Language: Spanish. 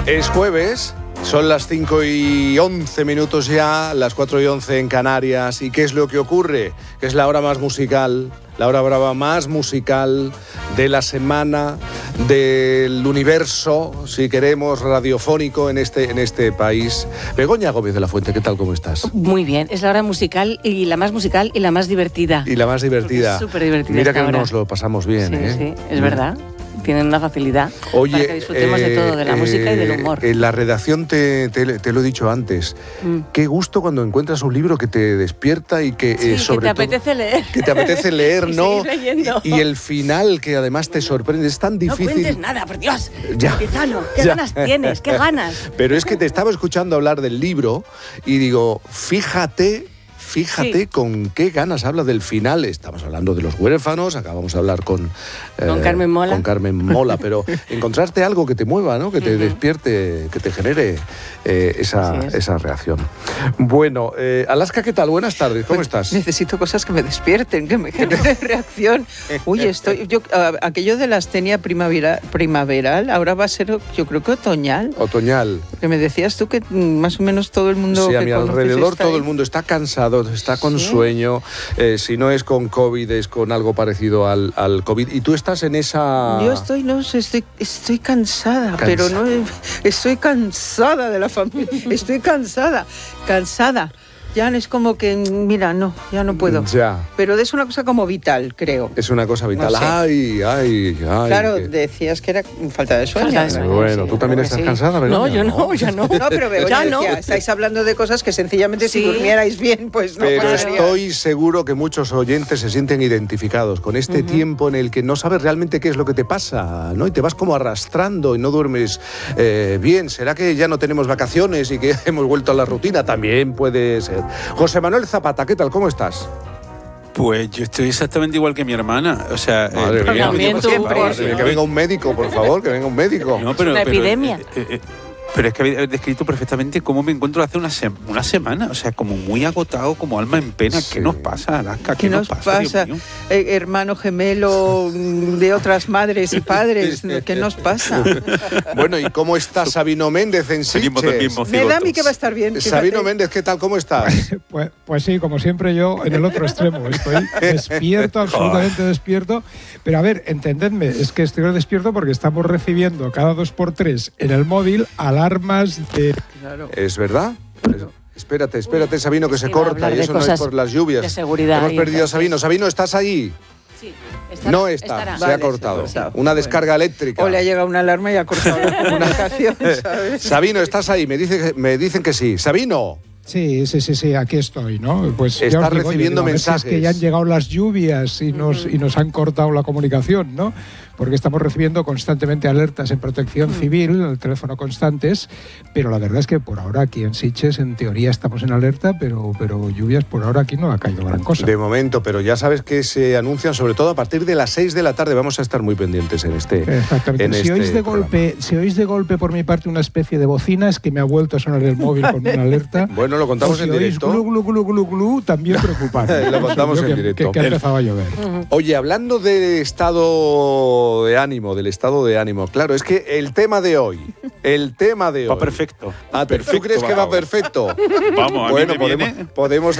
Es jueves, son las 5:11 ya, las 4:11 en Canarias. ¿Y qué es lo que ocurre? Que es la hora más musical, la hora brava más musical de la semana, del universo, si queremos, radiofónico en este país. Begoña Gómez de la Fuente, ¿qué tal? ¿Cómo estás? Muy bien, es la hora musical y la más divertida. Y la más divertida. Es súper divertida. Mira que hora. Nos lo pasamos bien, sí, ¿eh? Sí, es verdad. Tienen una facilidad. Oye, para que disfrutemos de todo, de la música y del humor. En la redacción te lo he dicho antes. Qué gusto cuando encuentras un libro que te despierta y que sobre que te apetece leer. Que te apetece leer, y ¿no? seguir leyendo. Y el final que además te sorprende. Es tan difícil. No cuentes nada, por Dios. Ya. Pizano, ¿qué ganas tienes? ¿Qué ganas? Pero es que te estaba escuchando hablar del libro y digo, fíjate sí. Con qué ganas habla del final. Estamos hablando de Los huérfanos, acabamos de hablar con Carmen Mola. Con Carmen Mola, pero encontrarte algo que te mueva, ¿no? Que te despierte, que te genere esa reacción. Bueno, Alaska, ¿qué tal? Buenas tardes, ¿cómo estás? Necesito cosas que me despierten, que me generen reacción. Uy, aquello de la astenia primaveral, ahora va a ser, yo creo que otoñal. Otoñal. Que me decías tú que más o menos todo el mundo... Sí, que a mi alrededor todo ahí. El mundo está cansado, está con sueño. Si no es con COVID, es con algo parecido al COVID. ¿Y tú estás en esa...? Yo estoy cansada, pero no... Estoy cansada de la familia. Estoy cansada. Ya es como que, mira, no, ya no puedo. Ya. Pero es una cosa como vital, creo. Es una cosa vital. No sé. Ay. Claro, decías que era falta de sueño. Bueno, ¿tú también estás cansada, ¿verdad? No, yo no, ya no. No, pero Begoña decía, estáis hablando de cosas que sencillamente si durmierais bien, pues no Pero pasaría. estoy seguro que muchos oyentes se sienten identificados con este tiempo en el que no sabes realmente qué es lo que te pasa, ¿no? Y te vas como arrastrando y no duermes bien. ¿Será que ya no tenemos vacaciones y que hemos vuelto a la rutina? También puede ser. José Manuel Zapata, ¿qué tal? ¿Cómo estás? Pues yo estoy exactamente igual que mi hermana. O sea, madre mía, siempre. Que venga un médico, por favor, que venga un médico. No, pero, una epidemia. Pero es que habéis descrito perfectamente cómo me encuentro hace una semana. O sea, como muy agotado, como alma en pena. Sí. ¿Qué nos pasa, Alaska? ¿Qué nos pasa? Hermano gemelo de otras madres y padres. ¿Qué nos pasa? Bueno, ¿y cómo está Sabino Méndez en Sitges? Me da a mí que va a estar bien. Sabino Méndez, ¿qué tal? ¿Cómo estás? Pues sí, como siempre yo en el otro extremo. Estoy despierto, absolutamente despierto. Pero a ver, entendedme, es que estoy despierto porque estamos recibiendo cada 2x3 en el móvil alarmas de... Claro. ¿Es verdad? Espérate, Sabino, que se corta, y eso no es por las lluvias. De seguridad. Hemos perdido a Sabino. Sabino, ¿estás ahí? Sí. No está, se ha cortado. Una descarga eléctrica. O le ha llegado una alarma y ha cortado la comunicación, ¿sabes? Sabino, ¿estás ahí? Me dicen que sí. ¡Sabino! Sí, aquí estoy, ¿no? Pues está recibiendo mensajes. Es que ya han llegado las lluvias y nos han cortado la comunicación, ¿no? Porque estamos recibiendo constantemente alertas en Protección Civil, el teléfono constantes, pero la verdad es que por ahora aquí en Sitges en teoría estamos en alerta, pero lluvias por ahora aquí no ha caído gran cosa. De momento, pero ya sabes que se anuncian sobre todo a partir de las 6 de la tarde. Vamos a estar muy pendientes en este. Exactamente. Si oís de golpe por mi parte una especie de bocina, es que me ha vuelto a sonar el móvil con una alerta. Bueno, lo contamos en directo. Glu, también preocupante. Lo contamos en directo. Que ha empezado a llover. Oye, hablando del estado de ánimo, claro, es que el tema de hoy. Va perfecto. ¿Tú crees que va perfecto? Vamos, bueno, a mí me viene. podemos